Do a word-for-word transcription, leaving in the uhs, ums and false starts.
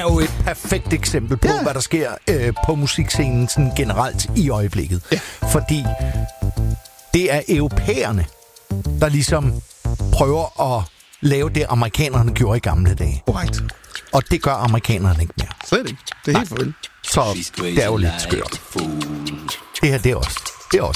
jo et perfekt eksempel på, ja. hvad der sker øh, på musikscenen sådan generelt i øjeblikket. Ja. Fordi det er europæerne, der ligesom prøver at lave det, amerikanerne gjorde i gamle dage. Korrekt. Og det gør amerikanerne ikke mere. Slet ikke. Det er helt farvel. Så det er jo lidt skørt. Det her, det er også, det er også